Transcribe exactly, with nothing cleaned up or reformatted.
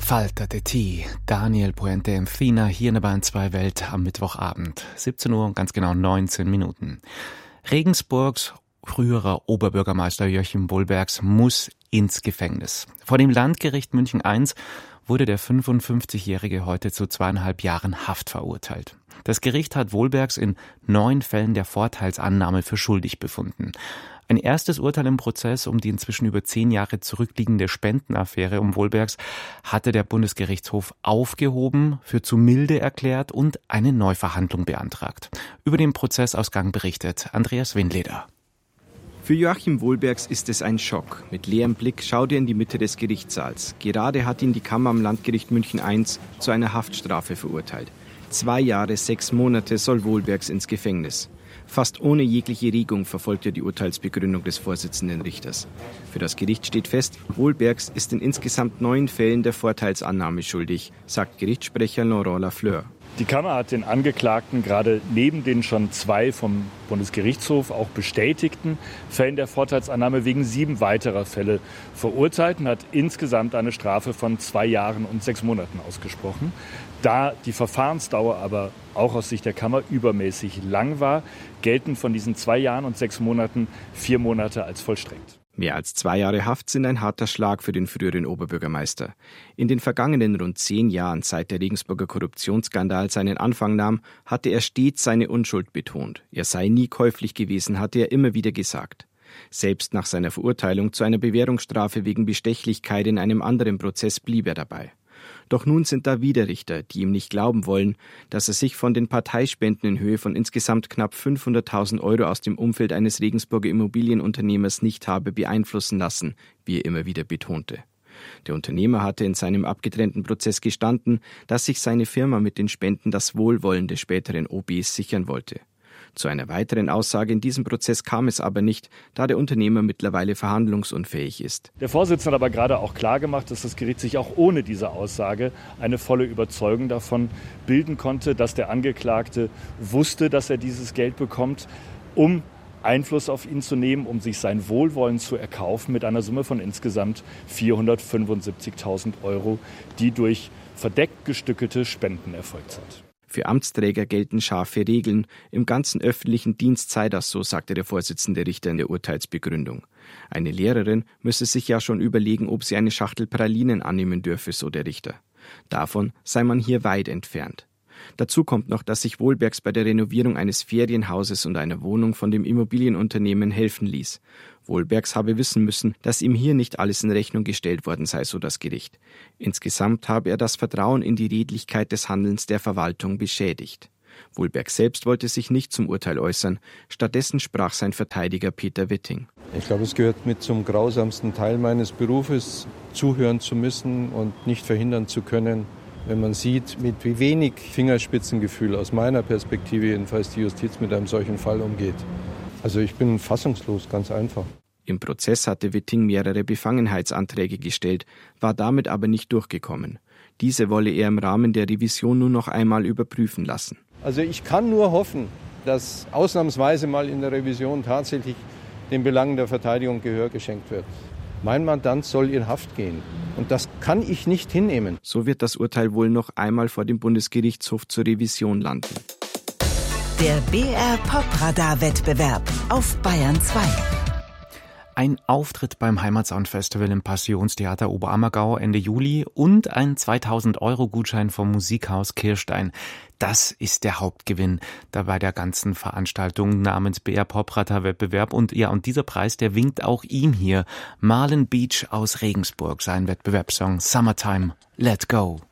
Falta de ti, Daniel Puente Empfina hier in der Bayern zwei Welt am Mittwochabend. siebzehn Uhr und ganz genau neunzehn Minuten. Regensburgs früherer Oberbürgermeister Joachim Wohlbergs muss ins Gefängnis. Vor dem Landgericht München eins wurde der fünfundfünfzigjährige heute zu zweieinhalb Jahren Haft verurteilt. Das Gericht hat Wohlbergs in neun Fällen der Vorteilsannahme für schuldig befunden. Ein erstes Urteil im Prozess um die inzwischen über zehn Jahre zurückliegende Spendenaffäre um Wohlbergs hatte der Bundesgerichtshof aufgehoben, für zu milde erklärt und eine Neuverhandlung beantragt. Über den Prozessausgang berichtet Andreas Windleder. Für Joachim Wohlbergs ist es ein Schock. Mit leerem Blick schaut er in die Mitte des Gerichtssaals. Gerade hat ihn die Kammer am Landgericht München eins zu einer Haftstrafe verurteilt. Zwei Jahre, sechs Monate soll Wohlbergs ins Gefängnis. Fast ohne jegliche Regung verfolgt er die Urteilsbegründung des Vorsitzenden Richters. Für das Gericht steht fest, Wohlbergs ist in insgesamt neun Fällen der Vorteilsannahme schuldig, sagt Gerichtssprecher Laurent Lafleur. Die Kammer hat den Angeklagten gerade neben den schon zwei vom Bundesgerichtshof auch bestätigten Fällen der Vorteilsannahme wegen sieben weiterer Fälle verurteilt und hat insgesamt eine Strafe von zwei Jahren und sechs Monaten ausgesprochen. Da die Verfahrensdauer aber auch aus Sicht der Kammer übermäßig lang war, gelten von diesen zwei Jahren und sechs Monaten vier Monate als vollstreckt. Mehr als zwei Jahre Haft sind ein harter Schlag für den früheren Oberbürgermeister. In den vergangenen rund zehn Jahren, seit der Regensburger Korruptionsskandal seinen Anfang nahm, hatte er stets seine Unschuld betont. Er sei nie käuflich gewesen, hatte er immer wieder gesagt. Selbst nach seiner Verurteilung zu einer Bewährungsstrafe wegen Bestechlichkeit in einem anderen Prozess blieb er dabei. Doch nun sind da wieder Richter, die ihm nicht glauben wollen, dass er sich von den Parteispenden in Höhe von insgesamt knapp fünfhunderttausend Euro aus dem Umfeld eines Regensburger Immobilienunternehmers nicht habe beeinflussen lassen, wie er immer wieder betonte. Der Unternehmer hatte in seinem abgetrennten Prozess gestanden, dass sich seine Firma mit den Spenden das Wohlwollen des späteren O Bs sichern wollte. Zu einer weiteren Aussage in diesem Prozess kam es aber nicht, da der Unternehmer mittlerweile verhandlungsunfähig ist. Der Vorsitzende hat aber gerade auch klargemacht, dass das Gericht sich auch ohne diese Aussage eine volle Überzeugung davon bilden konnte, dass der Angeklagte wusste, dass er dieses Geld bekommt, um Einfluss auf ihn zu nehmen, um sich sein Wohlwollen zu erkaufen mit einer Summe von insgesamt vierhundertfünfundsiebzigtausend Euro, die durch verdeckt gestückelte Spenden erfolgt sind. Für Amtsträger gelten scharfe Regeln. Im ganzen öffentlichen Dienst sei das so, sagte der Vorsitzende Richter in der Urteilsbegründung. Eine Lehrerin müsse sich ja schon überlegen, ob sie eine Schachtel Pralinen annehmen dürfe, so der Richter. Davon sei man hier weit entfernt. Dazu kommt noch, dass sich Wohlbergs bei der Renovierung eines Ferienhauses und einer Wohnung von dem Immobilienunternehmen helfen ließ. Wohlbergs habe wissen müssen, dass ihm hier nicht alles in Rechnung gestellt worden sei, so das Gericht. Insgesamt habe er das Vertrauen in die Redlichkeit des Handelns der Verwaltung beschädigt. Wohlberg selbst wollte sich nicht zum Urteil äußern. Stattdessen sprach sein Verteidiger Peter Witting. Ich glaube, es gehört mit zum grausamsten Teil meines Berufes, zuhören zu müssen und nicht verhindern zu können, wenn man sieht, mit wie wenig Fingerspitzengefühl aus meiner Perspektive jedenfalls die Justiz mit einem solchen Fall umgeht. Also ich bin fassungslos, ganz einfach. Im Prozess hatte Witting mehrere Befangenheitsanträge gestellt, war damit aber nicht durchgekommen. Diese wolle er im Rahmen der Revision nur noch einmal überprüfen lassen. Also ich kann nur hoffen, dass ausnahmsweise mal in der Revision tatsächlich den Belangen der Verteidigung Gehör geschenkt wird. Mein Mandant soll in Haft gehen. Und das kann ich nicht hinnehmen. So wird das Urteil wohl noch einmal vor dem Bundesgerichtshof zur Revision landen. Der B R Pop-Radar-Wettbewerb auf Bayern zwei. Ein Auftritt beim Heimatsound-Festival im Passionstheater Oberammergau Ende Juli und ein zweitausend Euro Gutschein vom Musikhaus Kirstein. Das ist der Hauptgewinn da bei der ganzen Veranstaltung namens B R Pop-Radar-Wettbewerb. Und ja, und dieser Preis, der winkt auch ihm hier. Marlon Beach aus Regensburg, sein Wettbewerbssong Summertime, Let Go.